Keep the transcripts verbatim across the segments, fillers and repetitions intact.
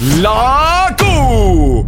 La Q.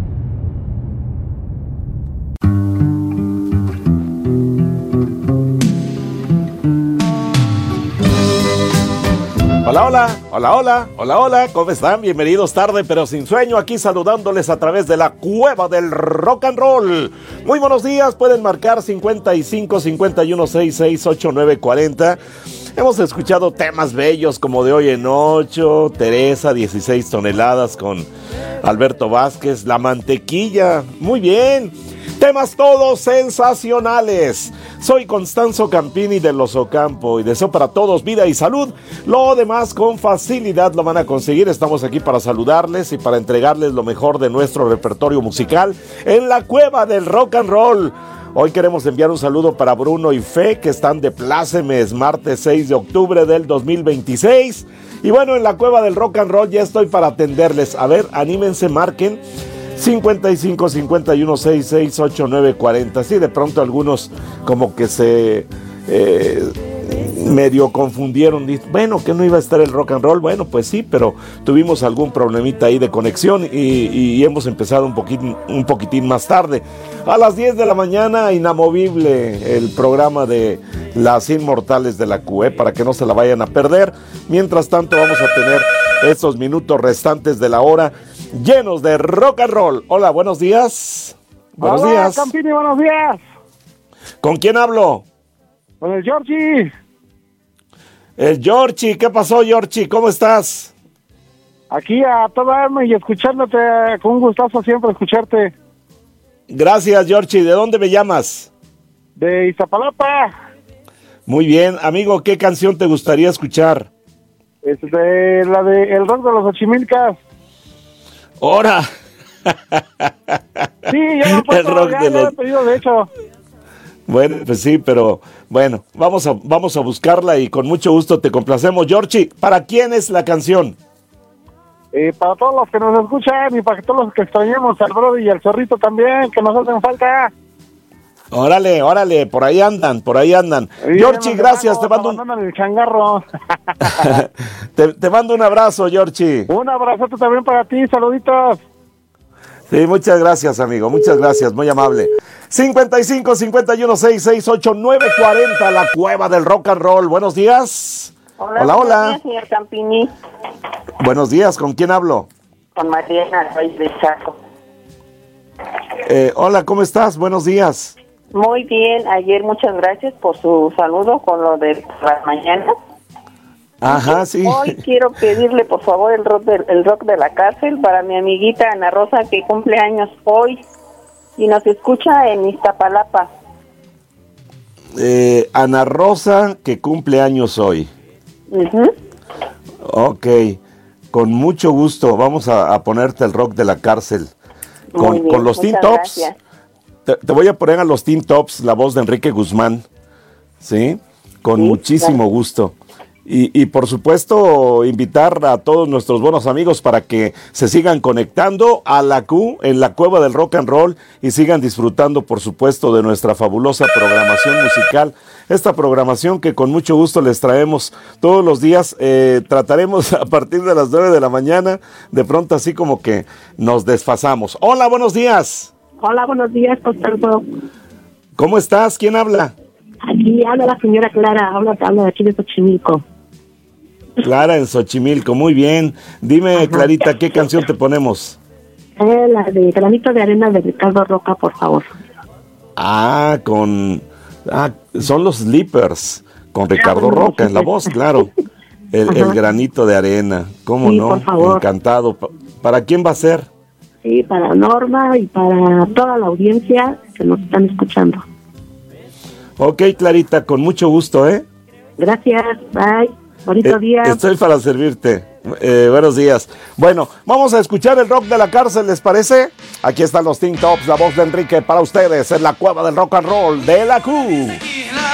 Hola, hola, hola, hola, hola, hola, ¿cómo están? Bienvenidos tarde pero sin sueño, aquí saludándoles a través de la Cueva del Rock and Roll. Muy buenos días, pueden marcar cincuenta y cinco, cincuenta y uno, sesenta y seis, ochenta y nueve, cuarenta. Hemos escuchado temas bellos como De Hoy en Ocho, Teresa, dieciséis toneladas con Alberto Vázquez, La Mantequilla, muy bien. Temas todos sensacionales. Soy Constanzo Campini de Los Ocampo y deseo para todos vida y salud. Lo demás con facilidad lo van a conseguir. Estamos aquí para saludarles y para entregarles lo mejor de nuestro repertorio musical en la Cueva del Rock and Roll. Hoy queremos enviar un saludo para Bruno y Fe, que están de plácemes, martes seis de octubre del dos mil veintiséis. Y bueno, en la Cueva del Rock and Roll ya estoy para atenderles. A ver, anímense, marquen cincuenta y cinco, cincuenta y uno, sesenta y seis, ochenta y nueve, cuarenta. Sí, de pronto algunos como que se eh, medio confundieron. Bueno, que no iba a estar el rock and roll. Bueno, pues sí, pero tuvimos algún problemita ahí de conexión y, y hemos empezado un poquitín, un poquitín más tarde. A las diez de la mañana, inamovible el programa de Las Inmortales de la Q, ¿eh? Para que no se la vayan a perder. Mientras tanto, vamos a tener estos minutos restantes de la hora llenos de rock and roll. Hola, buenos días. Buenos Hola, días. Campini, buenos días. ¿Con quién hablo? Con el Georgie. El Georgie. ¿Qué pasó, Georgie? ¿Cómo estás? Aquí a toda arma y escuchándote, con un gustazo siempre escucharte. Gracias, Georgie. ¿De dónde me llamas? De Iztapalapa. Muy bien, amigo, ¿qué canción te gustaría escuchar? Es de la de El Rock de los Xochimilcas. ¡Hora! Sí, ya lo he El rock ya, de ya lo los... he pedido, de hecho. Bueno, pues sí, pero bueno, vamos a, vamos a buscarla y con mucho gusto te complacemos. Georgie, ¿para quién es la canción? Eh, para todos los que nos escuchan y para todos los que extrañamos al Brody y al Zorrito también, que nos hacen falta. Órale, órale, por ahí andan, por ahí andan. Sí, Georgie, gracias, te mando un... el changarro. te, te mando un abrazo, Georgie. Un abrazote también para ti, saluditos. Sí, muchas gracias, amigo, muchas gracias, muy amable. cincuenta y cinco, cincuenta y uno, sesenta y seis, ochenta y nueve, cuarenta, la Cueva del Rock and Roll. Buenos días. Hola, hola. Buenos hola. días, señor Campini. Buenos días, ¿con quién hablo? Con Mariana Reyes de Chaco. Eh, hola, ¿cómo estás? Buenos días. Muy bien, ayer muchas gracias por su saludo con lo de las mañanas. Ajá, sí. Hoy quiero pedirle, por favor, el rock, de, el rock de la cárcel para mi amiguita Ana Rosa, que cumple años hoy y nos escucha en Iztapalapa. Eh, Ana Rosa, que cumple años hoy. Uh-huh. Ok, con mucho gusto. Vamos a, a ponerte el rock de la cárcel. Con, Muy bien, con los Teen Tops. Gracias. Te, te voy a poner a los Teen Tops la voz de Enrique Guzmán. ¿Sí? Con Sí, muchísimo claro. gusto. Y, y por supuesto, invitar a todos nuestros buenos amigos para que se sigan conectando a la Q en la Cueva del Rock and Roll y sigan disfrutando, por supuesto, de nuestra fabulosa programación musical. Esta programación que con mucho gusto les traemos todos los días. Eh, trataremos a partir de las nueve de la mañana, de pronto así como que nos desfasamos. Hola, buenos días. Hola, buenos días, Constanzo. ¿Cómo estás? ¿Quién habla? Aquí habla la señora Clara, habla, habla de aquí de Xochimilco. Clara en Xochimilco, muy bien. Dime, Ajá. Clarita, ¿qué canción te ponemos? Eh, la de Granito de Arena de Ricardo Roca, por favor. Ah, con... Ah, son los Sleepers, con Ricardo no, Roca sí, en la voz, claro. El, el Granito de Arena, ¿cómo sí, no? Por favor. Encantado. ¿Para quién va a ser? Sí, para Norma y para toda la audiencia que nos están escuchando. Ok, Clarita, con mucho gusto, ¿eh? Gracias, bye. Bonito eh, día. Estoy para servirte. Eh, buenos días. Bueno, vamos a escuchar el rock de la cárcel, ¿les parece? Aquí están los Teen Tops, la voz de Enrique para ustedes en la Cueva del Rock and Roll de la Q.